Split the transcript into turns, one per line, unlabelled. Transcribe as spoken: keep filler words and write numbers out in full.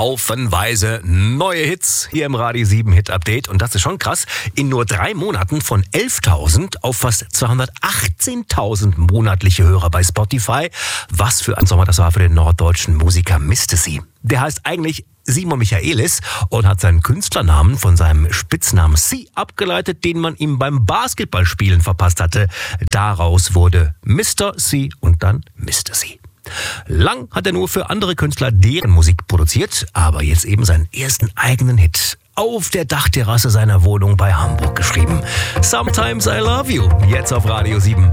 haufenweise neue Hits hier im Radio sieben Hit Update. Und das ist schon krass. In nur drei Monaten von elftausend auf fast zweihundertachtzehntausend monatliche Hörer bei Spotify. Was für ein Sommer das war für den norddeutschen Musiker Mistasy. Der heißt eigentlich Simon Michaelis und hat seinen Künstlernamen von seinem Spitznamen C abgeleitet, den man ihm beim Basketballspielen verpasst hatte. Daraus wurde Mister C und dann Mistasy. Lang hat er nur für andere Künstler deren Musik produziert, aber jetzt eben seinen ersten eigenen Hit auf der Dachterrasse seiner Wohnung bei Hamburg geschrieben. Sometimes I Love You, jetzt auf Radio sieben.